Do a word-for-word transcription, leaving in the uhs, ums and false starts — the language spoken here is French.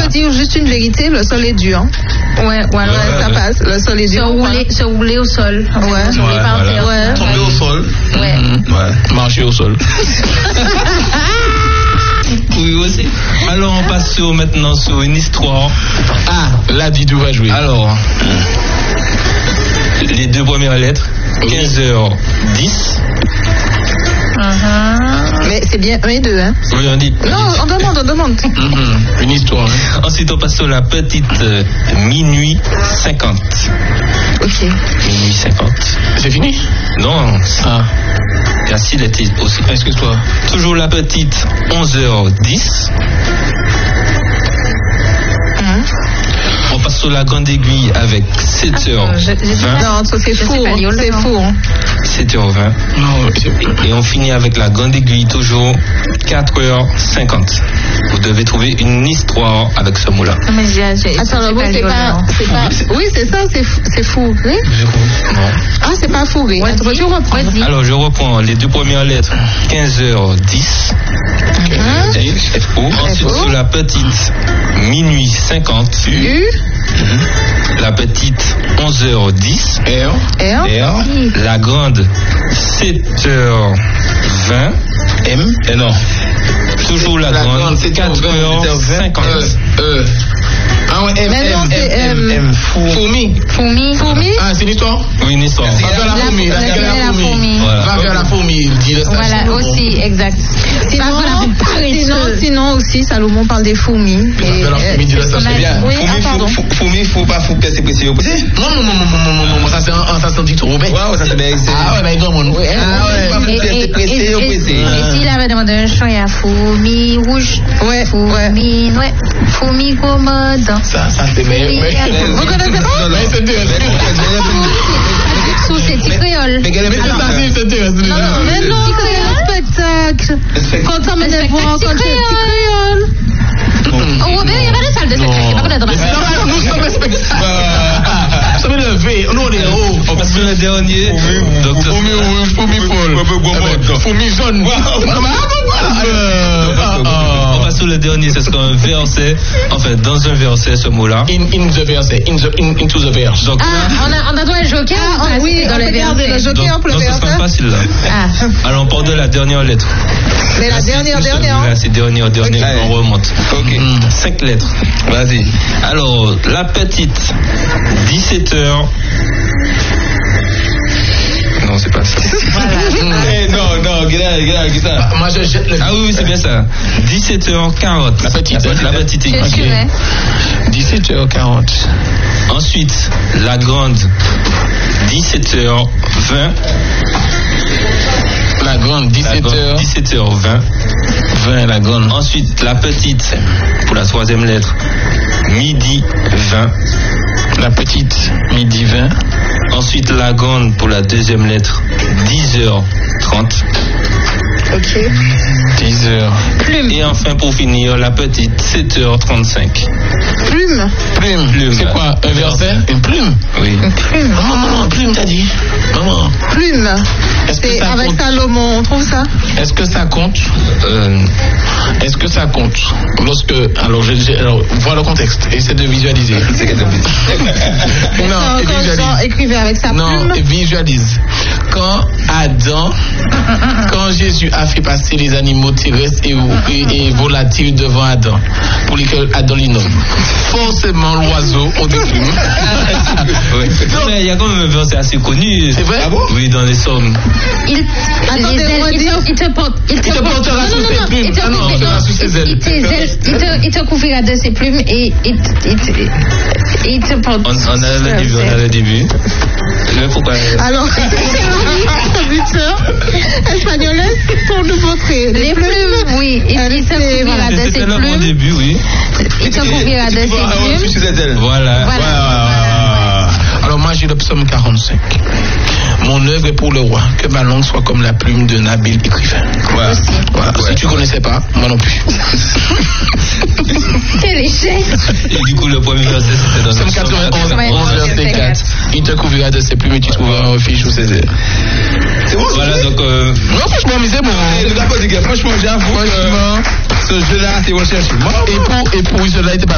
dire juste une vérité, le sol est dur. Ouais, ouais, ouais, ça ouais. passe. Le sol est dur. Se rouler, se rouler au sol. Ouais. Se rouler ouais, par voilà. terre. Ouais. Tomber au sol. Ouais. Mmh. Ouais. Marcher au sol. Oui, aussi. Alors, on passe sur, maintenant sur une histoire. Ah, là, Didou va jouer. Alors, les deux premières lettres, quinze heures dix. Uh-huh. Mais c'est bien un et deux, hein. Oui, on dit. Non, on demande, on demande. Mmh. Une histoire. Hein. Ensuite, on passe sur la petite euh, minuit cinquante. Ok. Minuit cinquante. C'est fini? Non. Ah. Il y a six lettres aussi. Excuse-toi. Toujours la petite onze heures dix. Mmh. On passe sur la grande aiguille avec sept heures vingt. Non, ça c'est fou, hein. C'est fou. Hein. sept heures vingt. Non, et on finit avec la grande aiguille, toujours quatre heures cinquante. Vous devez trouver une histoire avec ce mot-là. Mais j'ai, j'ai, Attends, le mot, c'est pas, c'est pas. Oui, c'est ça, c'est, c'est fou. Oui? Non. Ah, c'est pas fou, oui. Attends, tu reprends. Alors, je reprends les deux premières lettres. quinze heures dix. Hein? F O. Ensuite, sur la petite minuit cinquante. U. U. Mmh. La petite onze heures dix. R. R. R. La grande sept heures vingt. M. Et non. Toujours la, la grande quatre heures cinquante. E. E. Ah ouais, M. Mais non, M. c'est M. M. Fourmi. Fourmi. Fourmi. Ah, c'est une histoire? Oui, une histoire. Va vers la fourmi. Va vers la fourmi. Va vers la fourmi. Voilà, aussi, exact. Sinon, sinon, sinon aussi, Salomon parle des fourmis. Et la fourmi, dis-le, ça c'est bien. Oui, ah, pardon. Fourmi, faut pas faut c'est précis au précis. Non, non, non, non, non, non, non, ça c'est un, ça c'est un dicton. Ouais, ça c'est bien. Ah ouais, mais non, mon. Ah ouais, c'est précis au précis. Et s'il avait demandé un chant, il y a fourmi rouge. Ouais, fourmi, ouais. Fourmi commode. Ça, ça c'est bien. Vous connaissez pas? Non, c'est deux. Sous c'est créole. Mais c'est ça, c'est deux. Mais non, c'est un spectacle. Quand on me les voit, quand c'est créole. Oh, mais il y avait des salles de spectacle. Pas peut-être. Non, nous sommes des spectacles. Nous sommes élevés. Nous, on est hauts. On passe sur le dernier. Fourmi rouge, fourmi folle. Fourmi jaune. On passe sur le dernier, ce sera un verset. En fait, dans un verset, ce mot-là. In, in the verset, in the, in, into the verse. Donc, ah, on a, on a droit à le joker. Ah, ah oui, dans les versets. Le joker pour le verset. Donc, ce sera facile, là. Ah. Alors, on part de la dernière lettre. Mais la dernière, dernière. Là, c'est dernière, dernière, okay. On remonte. Ok. Mmh. Cinq lettres. Vas-y. Alors, la petite, dix-sept heures. Non, c'est pas ça. Voilà. Hey, non, non, regarde, regarde, regarde ça. Moi, je jette le. Ah oui, c'est bien ça. dix-sept heures quarante. La petite, la petite. Je okay. dix-sept heures quarante. Ensuite, la grande, dix-sept heures vingt. La grande, dix-sept heures. dix-sept heures vingt. vingt, la grande. Ensuite, la petite, pour la troisième lettre, midi vingt. La petite, midi vingt. Ensuite, la grande, pour la deuxième lettre, dix heures trente. Ok. dix heures. Plume. Et enfin, pour finir, la petite, sept heures trente-cinq. Plume. Plume. Plume. C'est quoi? Un verset? Une plume? Oui. Une plume. Maman, maman, plume, t'as dit? Maman. Plume. Est-ce que c'est ça avec compte? Salomon, on trouve ça? Est-ce que ça compte? euh... Est-ce que ça compte? Lorsque. Alors, je, je, alors, vois le contexte. Essaie de visualiser. Non, et visualise. Écrivez avec sa non, plume. Et visualise. Quand Adam, quand Jésus a fait passer les animaux terrestres et, et, et volatiles devant Adam, pour lesquels Adam les nomme, forcément l'oiseau au début. Oui. Mais il y a quand même un verset assez connu. C'est vrai? Ah bon? Oui, dans les Psaumes. Il, Attendez, les ailes, il, te, il te porte, il te, il te portera sous ses plumes. Il te, ah non, il te, sous ses ailes. Il te, il te, il te couvrira de ses plumes et il te, il te, il te porte. On, on a le début, on a le début. Mais pourquoi? Alors, traducteur espagnol, pour nous montrer les plumes. Oui, il, il te couvrira de ses C'était plumes. le bon début, oui. Il te couvrira de ses plumes. Voilà. Voilà. Alors moi j'ai le psaume quarante-cinq. Mon œuvre est pour le roi, que ma langue soit comme la plume d'un habile écrivain. Voilà. Voilà. Ouais. Si tu connaissais pas, moi non plus. Quel échec! Et du coup le premier verset c'était dans le psaume quatre-vingt-onze, onze verset quatre. Il te couvrira de ses plumes et tu trouveras un refuge sous ses ailes. C'est bon. Voilà donc. Euh... Non franchement mais c'est bon. Le gars pas dit franchement j'avoue. Franchement, ce jeu-là c'est recherché. Et pour et pour cela était pas